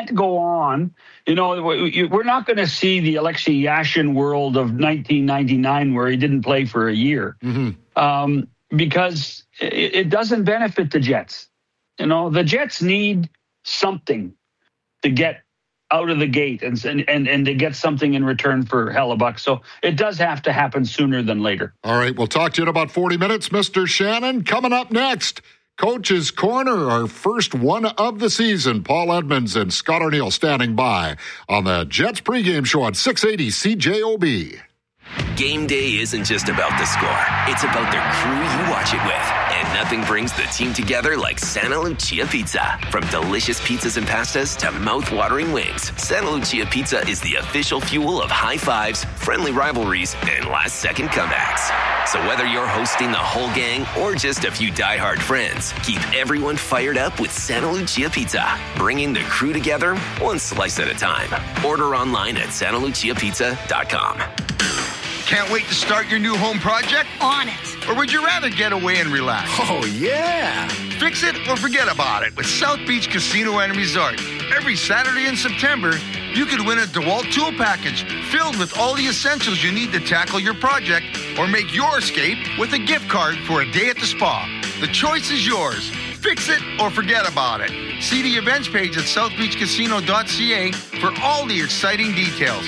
can't go on. We're not going to see the Alexei Yashin world of 1999 where he didn't play for a year, because it doesn't benefit the Jets. The Jets need something to get out of the gate and to get something in return for Hellebuyck. So it does have to happen sooner than later. All right, we'll talk to you in about 40 minutes, Mr. Shannon. Coming up next, Coach's Corner, our first one of the season. Paul Edmonds and Scott Arniel standing by on the Jets pregame show on 680 CJOB. Game day isn't just about the score. It's about the crew you watch it with. And nothing brings the team together like Santa Lucia Pizza. From delicious pizzas and pastas to mouth-watering wings, Santa Lucia Pizza is the official fuel of high fives, friendly rivalries, and last-second comebacks. So whether you're hosting the whole gang or just a few diehard friends, keep everyone fired up with Santa Lucia Pizza, bringing the crew together one slice at a time. Order online at santaluciapizza.com. Can't wait to start your new home project? On it. Or would you rather get away and relax? Oh, yeah. Fix it or forget about it with South Beach Casino and Resort. Every Saturday in September, you could win a DeWalt tool package filled with all the essentials you need to tackle your project or make your escape with a gift card for a day at the spa. The choice is yours. Fix it or forget about it. See the events page at southbeachcasino.ca for all the exciting details.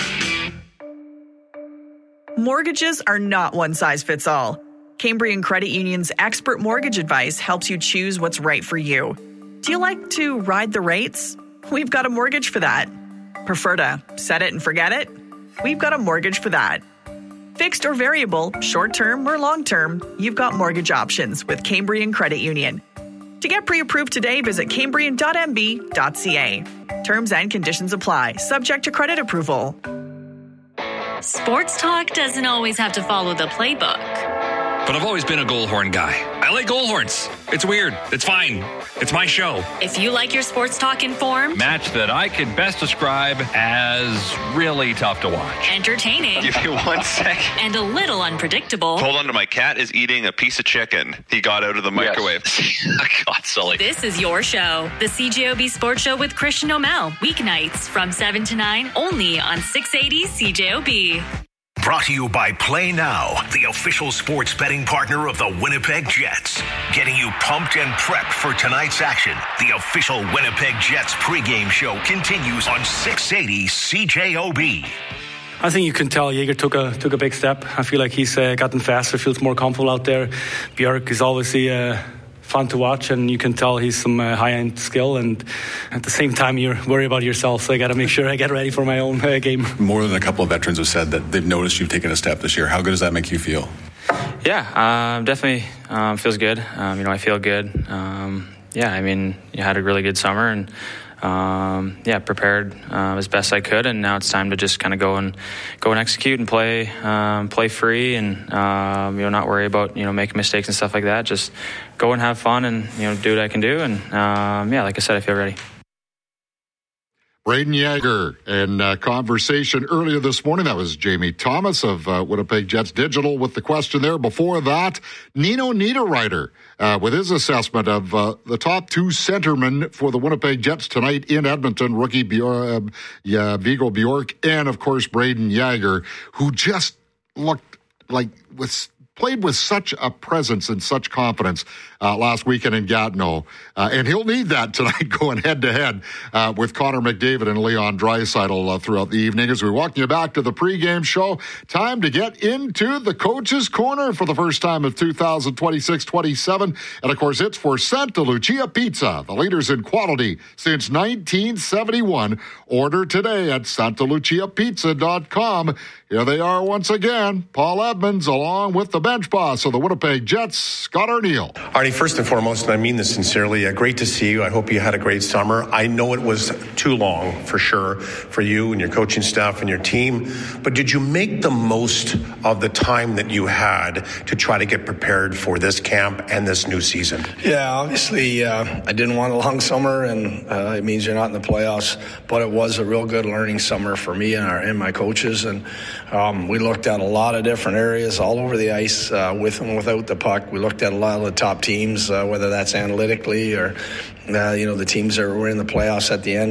Mortgages are not one size fits all. Cambrian Credit Union's expert mortgage advice helps you choose what's right for you. Do you like to ride the rates? We've got a mortgage for that. Prefer to set it and forget it? We've got a mortgage for that. Fixed or variable, short-term or long-term, you've got mortgage options with Cambrian Credit Union. To get pre-approved today, visit cambrian.mb.ca. Terms and conditions apply, subject to credit approval. Sports talk doesn't always have to follow the playbook. But I've always been a Goalhorn guy. I like Goalhorns. It's weird. It's fine. It's my show. If you like your sports talk informed, match that I could best describe as really tough to watch. Entertaining. Give you 1 sec. And a little unpredictable. Hold on to my cat is eating a piece of chicken he got out of the microwave. Yes. God, Sully. This is your show, the CJOB Sports Show with Christian O'Mell. Weeknights from 7 to 9, only on 680 CJOB. Brought to you by Play Now, the official sports betting partner of the Winnipeg Jets. Getting you pumped and prepped for tonight's action. The official Winnipeg Jets pregame show continues on 680 CJOB. I think you can tell Jäger took a big step. I feel like he's gotten faster, feels more comfortable out there. Björk is obviously fun to watch, and you can tell he's some high-end skill, and at the same time you're worried about yourself, so I got to make sure I get ready for my own game. More than a couple of veterans have said that they've noticed you've taken a step this year. How good does that make you feel? Yeah, definitely feels good. I feel good. I mean, you had a really good summer, and prepared as best I could, and now it's time to just kind of go and execute and play free, and not worry about making mistakes and stuff like that. Just go and have fun, and do what I can do, and like I said, I feel ready. Brayden Yager in conversation earlier this morning. That was Jamie Thomas of Winnipeg Jets Digital with the question there. Before that, Nino Niederreiter with his assessment of the top two centermen for the Winnipeg Jets tonight in Edmonton, rookie Viggo Bjork, and, of course, Brayden Yager, who just looked like played with such a presence and such confidence last weekend in Gatineau. And he'll need that tonight going head-to-head with Connor McDavid and Leon Draisaitl throughout the evening. As we welcome you back to the pregame show, time to get into the Coach's Corner for the first time of 2026-27. And, of course, it's for Santa Lucia Pizza, the leaders in quality since 1971. Order today at santaluciapizza.com. Here they are once again, Paul Edmonds, along with the bench boss of the Winnipeg Jets, Scott Arniel. Arnie, first and foremost, and I mean this sincerely, great to see you. I hope you had a great summer. I know it was too long, for sure, for you and your coaching staff and your team. But did you make the most of the time that you had to try to get prepared for this camp and this new season? Yeah, obviously, I didn't want a long summer, and it means you're not in the playoffs. But it was a real good learning summer for me and my coaches. And we looked at a lot of different areas all over the ice, with and without the puck. We looked at a lot of the top teams, whether that's analytically or, the teams that were in the playoffs at the end.